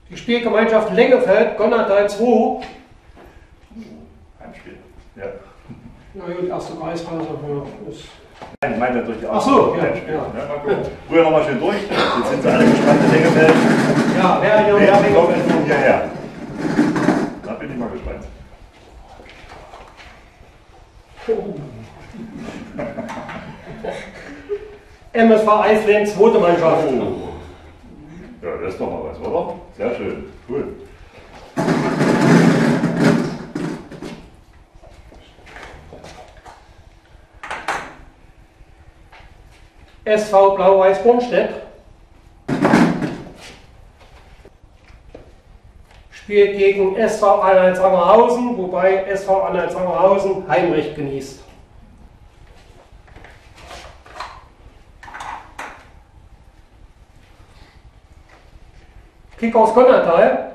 Die Spielgemeinschaft Lengefeld, Gonnertal 2. Heimspiel. Ja. Na gut, erste Kreisklasse ist. Nein, ich meine durch die Ach so, ja. Heimspiel. Ja. Ja, mal gucken. Früher nochmal schön durch. Jetzt sind sie alle gespannt in Lengefeld. Ja, wer hier Wer noch kommt Lengefeld? nun hierher? Da bin ich mal gespannt. MSV Eisleben, zweite Mannschaft. Oh. Ja, das ist doch mal was, oder? Sehr schön. Cool. SV Blau-Weiß Bornstedt spielt gegen SV Anhalt-Sangerhausen, wobei SV Anhalt-Sangerhausen Heimrecht genießt. Kickers Gonnertal